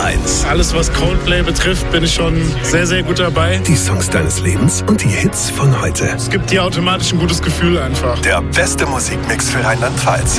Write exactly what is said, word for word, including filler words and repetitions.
eins. Alles, was Coldplay betrifft, bin ich schon sehr, sehr gut dabei. Die Songs deines Lebens und die Hits von heute. Es gibt dir automatisch ein gutes Gefühl einfach. Der beste Musikmix für Rheinland-Pfalz.